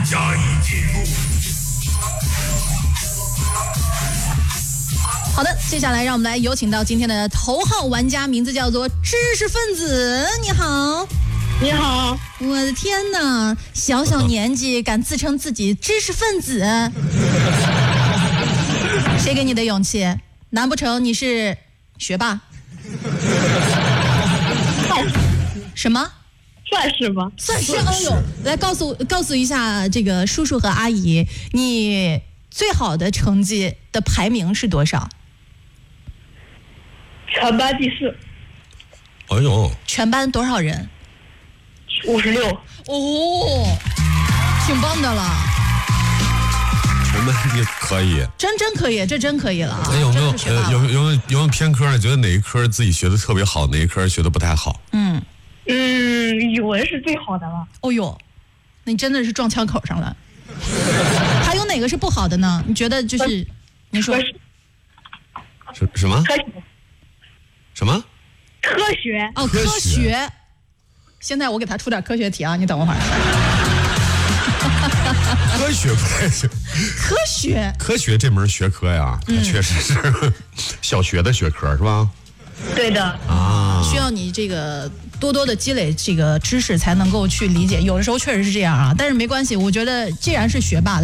加以进入。 好的，接下来让我们来有请到今天的头号玩家，名字叫做知识分子。你好。 你好， 我的天哪，小小年纪敢自称自己知识分子，谁给你的勇气？难不成你是学霸？什么？ 算是吧， 算是。哦呦，来告诉一下这个叔叔和阿姨，你最好的成绩的排名是多少？ 全班第4。 哎呦， 全班多少人 ？56。 哦，挺棒的了。 全班也可以， 真可以，这真可以了啊！ 有没有偏科呢？觉得哪一科自己学的特别好，哪一科学的不太好？ 语文是最好的了。 哦呦，那你真的是撞枪口上了。还有哪个是不好的呢？你觉得就是你说什么？ 科学。 什么？ 科学。 哦，科学。现在我给他出点科学题啊，你等会儿。 科学不太行。科学这门学科呀，它确实是小学的学科，是吧？ 对的啊， 需要你这个多多的积累这个知识，才能够去理解。有的时候确实是这样啊，但是没关系，我觉得既然是学霸。